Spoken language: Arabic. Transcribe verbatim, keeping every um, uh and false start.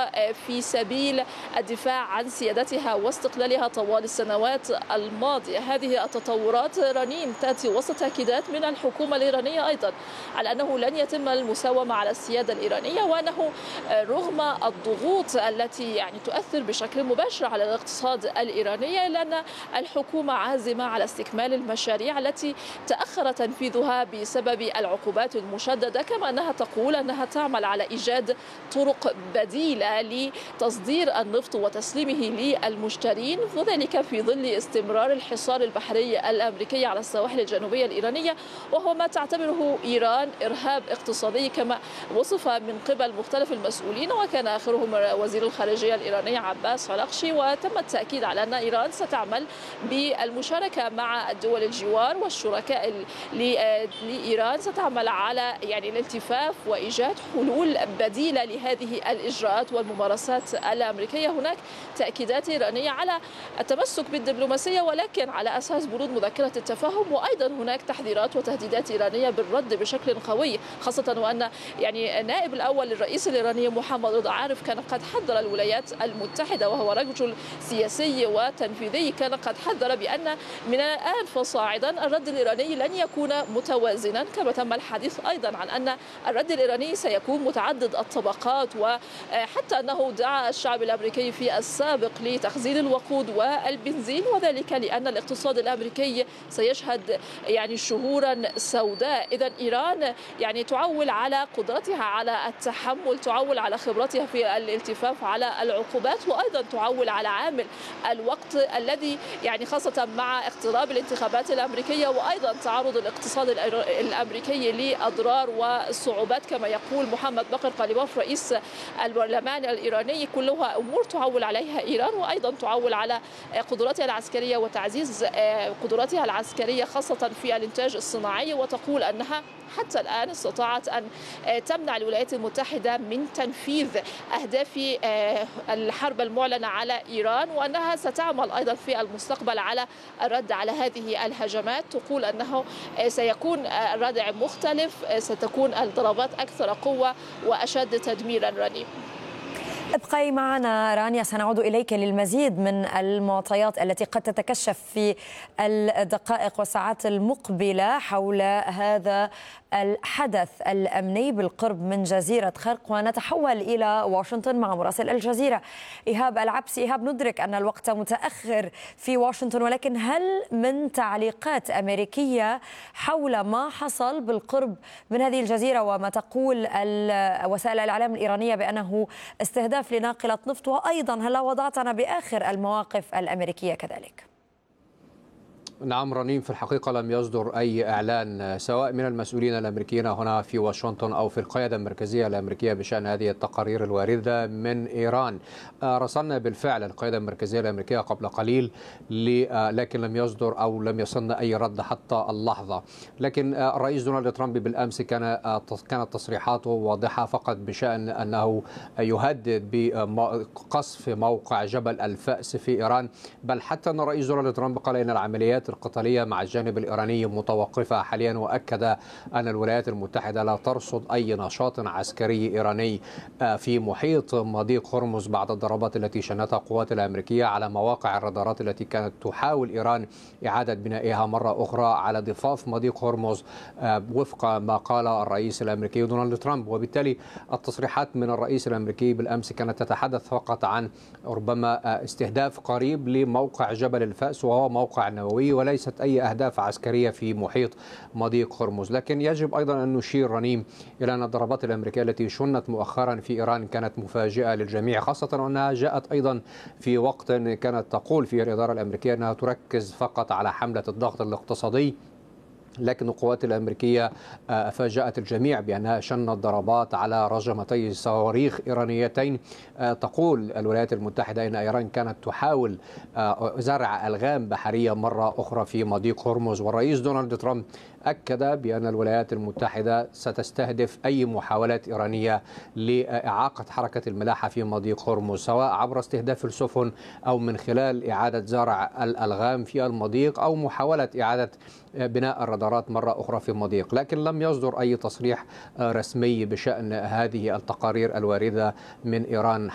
هو في سبيل الدفاع عن سيادتها واستقلالها طوال السنوات الماضية. هذه التطورات رنيم تأتي وسط تأكيدات من الحكومة الإيرانية أيضا على أنه لن يتم المساومة على السيادة الإيرانية، وأنه رغم الضغوط التي يعني تؤثر بشكل مباشر على الاقتصاد الإيراني، لأن الحكومة عازمة على استكمال المشاريع التي تأخر تنفيذها بسبب العقوبات المشددة، كما أنها تقول أنها تعمل على إيجاد طرق بديلة لتصدير النفط وتسليمه للمشترين، وذلك في ظل استمرار الحصار البحري الأمريكي على السواحل الجنوبية الإيرانية، وهو ما تعتبره إيران إرهاب اقتصادي كما وصف من قبل مختلف المسؤولين، وكان آخرهم وزير الخارجية الإيراني عباس عراقشي. وتم التأكيد على أن إيران ستعمل بالمشاركة مع الدول الجوار والشركاء لإيران، ستعمل على يعني الالتفاف وإيجاد حلول بديلة لهذه الإجراءات والممارسات الأمريكية. هناك تأكيدات إيرانية على التمسك بالدبلوماسية ولكن على أساس بنود مذكرة التفاهم، وأيضا هناك تحذيرات وتهديدات إيرانية بالرد بشكل قوي، خاصة وأن يعني النائب الأول للرئيس الإيراني محمد رضا عارف كان قد حذر الولايات المتحدة، وهو رجل سياسي وتنفيذي، كان قد حذر بأن من الآن فصاعدا الرد الإيراني لن يكون متوازنا، كما تم الحديث أيضا عن أن الرد الإيراني سيكون متعدد الطبقات، وحتى أنه دعا الشعب الأمريكي في السابق لتخزين الوقود والبنزين، وذلك لأن الاقتصاد الأمريكي سيشهد يعني شهورا سوداء. إذا إيران يعني تعول على قدرتها على التحمل، تعول على خبرتها في الالتفاف على العقوبات، وأيضا تعول على عامل الوقت الذي يعني خاصة مع اقتراب الانتخابات الأمريكية، وأيضا تعرض الاقتصاد الأمريكي لأضرار وصعوبات كما يقول محمد بقر قليباف رئيس البرلمان الإيراني. كلها أمور تعول عليها إيران، وأيضا تعول على قدراتها العسكرية وتعزيز قدراتها العسكرية خاصة في الإنتاج الصناعي، وتقول أنها حتى الآن استطاعت أن تمنع الولايات المتحدة من تنفيذ أهداف الحرب المعلنة على إيران، وأنها ستعمل أيضا في المستقبل على الرد على هذه الهجمات. تقول أنه سيكون الردع مختلف، ستكون الضربات أكثر قوة وأشد تدميرا. رنيم، ابقي معنا رانيا، سنعود إليك للمزيد من المعطيات التي قد تتكشف في الدقائق والساعات المقبلة حول هذا الحدث الأمني بالقرب من جزيرة خرق. ونتحول إلى واشنطن مع مراسل الجزيرة إيهاب العبسي. إيهاب، ندرك أن الوقت متأخر في واشنطن، ولكن هل من تعليقات أمريكية حول ما حصل بالقرب من هذه الجزيرة وما تقول وسائل الإعلام الإيرانية بأنه استهداف لناقلة نفط؟ وأيضا هل وضعتنا بآخر المواقف الأمريكية كذلك؟ نعم رنيم، في الحقيقة لم يصدر أي إعلان سواء من المسؤولين الأمريكيين هنا في واشنطن أو في القيادة المركزية الأمريكية بشأن هذه التقارير الواردة من إيران. راسلنا بالفعل القيادة المركزية الأمريكية قبل قليل، لكن لم يصدر أو لم يصلنا أي رد حتى اللحظة. لكن الرئيس دونالد ترامب بالأمس كان كانت تصريحاته واضحة فقط بشأن أنه يهدد بقصف موقع جبل الفأس في إيران، بل حتى أن الرئيس دونالد ترامب قال إن العمليات القتالية مع الجانب الإيراني متوقفة حاليا، وأكد أن الولايات المتحدة لا ترصد أي نشاط عسكري إيراني في محيط مضيق هرمز بعد الضربات التي شنتها القوات الأمريكية على مواقع الرادارات التي كانت تحاول إيران إعادة بنائها مرة أخرى على ضفاف مضيق هرمز وفق ما قال الرئيس الأمريكي دونالد ترامب. وبالتالي التصريحات من الرئيس الأمريكي بالأمس كانت تتحدث فقط عن ربما استهداف قريب لموقع جبل الفأس وهو موقع نووي، وليست أي أهداف عسكرية في محيط مضيق هرمز. لكن يجب أيضا أن نشير رنيم إلى أن الضربات الأمريكية التي شنت مؤخرا في إيران كانت مفاجئة للجميع، خاصة أنها جاءت أيضا في وقت كانت تقول فيه الإدارة الأمريكية أنها تركز فقط على حملة الضغط الاقتصادي، لكن القوات الأمريكية فاجأت الجميع بأنها شنت ضربات على رجمتي صواريخ إيرانيتين. تقول الولايات المتحدة أن إيران كانت تحاول زرع ألغام بحرية مرة أخرى في مضيق هرمز، والرئيس دونالد ترامب أكد بأن الولايات المتحدة ستستهدف أي محاولات إيرانية لإعاقة حركة الملاحة في مضيق هرمز، سواء عبر استهداف السفن أو من خلال إعادة زرع الألغام في المضيق أو محاولة إعادة بناء الرادارات مرة أخرى في المضيق. لكن لم يصدر أي تصريح رسمي بشأن هذه التقارير الواردة من إيران